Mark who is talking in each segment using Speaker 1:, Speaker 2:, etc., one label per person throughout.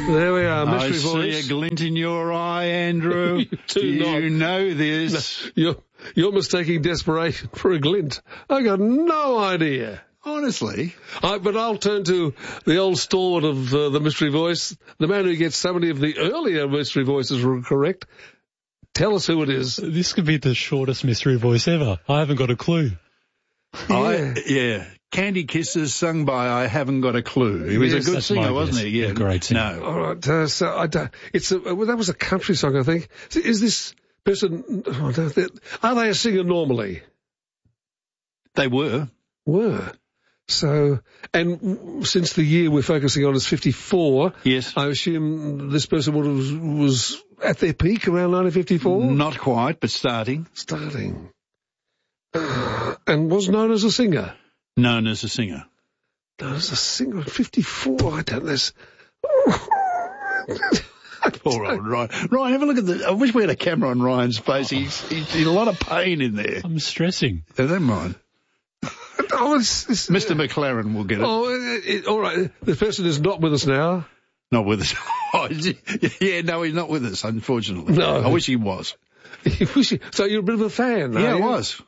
Speaker 1: There we are, mystery
Speaker 2: I
Speaker 1: voice.
Speaker 2: see a glint in your eye, Andrew. You know this.
Speaker 1: No, you're mistaking desperation for a glint. I got no idea.
Speaker 2: Honestly.
Speaker 1: But I'll turn to the old stalwart of the mystery voice, the man who gets so many of the earlier mystery voices correct. Tell us who it is.
Speaker 3: This could be the shortest mystery voice ever. I haven't got a clue.
Speaker 1: Yeah.
Speaker 2: Candy Kisses sung by I Haven't Got a Clue. He was a good singer, wasn't he? Yeah,
Speaker 3: a great singer.
Speaker 2: No.
Speaker 1: All right, so I don't, that was a country song, I think. Is this person, are they a singer normally?
Speaker 2: They were.
Speaker 1: So, and since the year we're focusing on is 54,
Speaker 2: yes,
Speaker 1: I assume this person was at their peak around 1954?
Speaker 2: Not quite, but starting.
Speaker 1: And was known as a singer?
Speaker 2: Known as a singer.
Speaker 1: Known as a singer at 54, I don't know.
Speaker 2: Poor old Ryan. Ryan, have a look at I wish we had a camera on Ryan's face. He's in a lot of pain in there.
Speaker 3: I'm stressing.
Speaker 2: Don't mind. Mr. McLaren will get it.
Speaker 1: All right. The person is not with us now.
Speaker 2: Not with us. Yeah, no, he's not with us, unfortunately.
Speaker 1: No.
Speaker 2: I wish he was.
Speaker 1: So you're a bit of a fan,
Speaker 2: Yeah,
Speaker 1: are you?
Speaker 2: I was.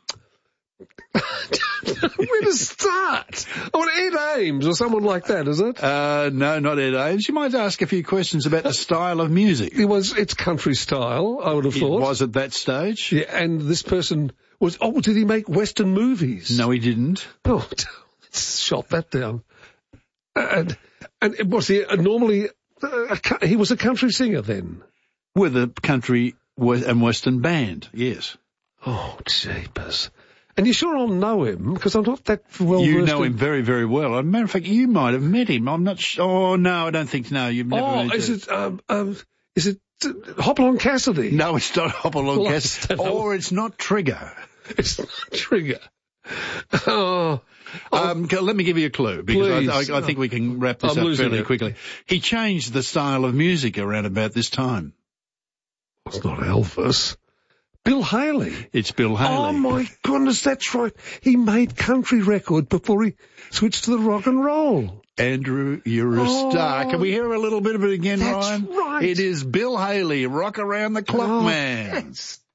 Speaker 1: Where to start? Ed Ames or someone like that, is it?
Speaker 2: No, not Ed Ames. You might ask a few questions about the style of music.
Speaker 1: It's country style, I would have thought.
Speaker 2: It was at that stage.
Speaker 1: Yeah, and this person did he make Western movies?
Speaker 2: No, he didn't.
Speaker 1: Oh, let's shot that down. And was he normally, he was a country singer then?
Speaker 2: With a country and Western band, yes.
Speaker 1: Oh, jeepers. And you sure I'll know him? Because I'm not that well
Speaker 2: You
Speaker 1: versed
Speaker 2: know him very, very well. As a matter of fact, you might have met him. I'm not sure. Oh, no, I don't think, no, you've never met him.
Speaker 1: Is it Hopalong Cassidy?
Speaker 2: No, it's not Hopalong Cassidy. Or it's not Trigger.
Speaker 1: It's not Trigger.
Speaker 2: Let me give you a clue, because I think we can wrap this up fairly quickly. He changed the style of music around about this time.
Speaker 1: It's not Elvis. Bill Haley.
Speaker 2: It's Bill Haley.
Speaker 1: Oh, my goodness, that's right. He made country record before he switched to the rock and roll.
Speaker 2: Andrew, you're a star. Can we hear a little bit of it again, Ryan?
Speaker 1: That's right.
Speaker 2: It is Bill Haley, Rock Around the Clock Man.
Speaker 1: Yes.